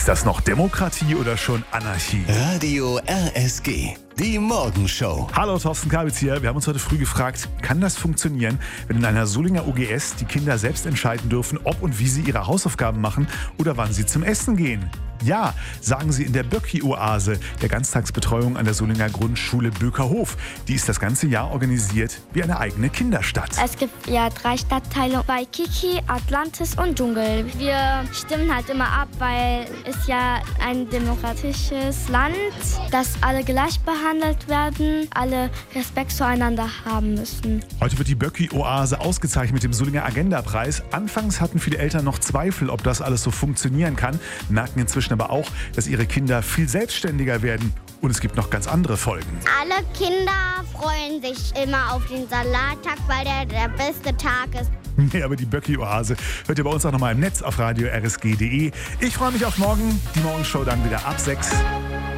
Ist das noch Demokratie oder schon Anarchie? Radio RSG, die Morgenshow. Hallo, Thorsten Kabitz hier. Wir haben uns heute früh gefragt, kann das funktionieren, wenn in einer Solinger UGS die Kinder selbst entscheiden dürfen, ob und wie sie ihre Hausaufgaben machen oder wann sie zum Essen gehen? Ja, sagen sie in der Böcki-Oase, der Ganztagsbetreuung an der Solinger Grundschule Bökerhof. Die ist das ganze Jahr organisiert wie eine eigene Kinderstadt. Es gibt ja 3 Stadtteile: Waikiki, Atlantis und Dschungel. Wir stimmen halt immer ab, weil es ja ein demokratisches Land, dass alle gleich behandelt werden, alle Respekt zueinander haben müssen. Heute wird die Böcki-Oase ausgezeichnet mit dem Solinger Agenda-Preis. Anfangs hatten viele Eltern noch Zweifel, ob das alles so funktionieren kann, merken inzwischen aber auch, dass ihre Kinder viel selbstständiger werden. Und es gibt noch ganz andere Folgen. Alle Kinder freuen sich immer auf den Salattag, weil der beste Tag ist. Nee, aber die Böcki-Oase hört ihr bei uns auch nochmal im Netz auf radio rsg.de. Ich freue mich auf morgen. Die Morgenshow dann wieder ab 6.